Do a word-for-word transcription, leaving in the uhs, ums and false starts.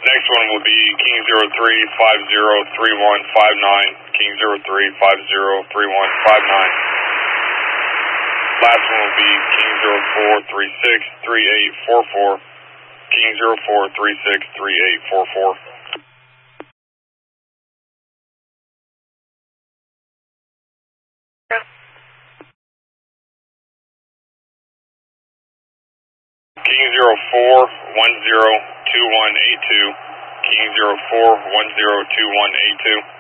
Next one will be King zero three five zero three one five nine, King zero three five zero three one five nine. Last one will be King zero four three six three eight four four, King zero four three six three eight four four. King zero four one zero two one eight two, King zero four one zero two one eight two.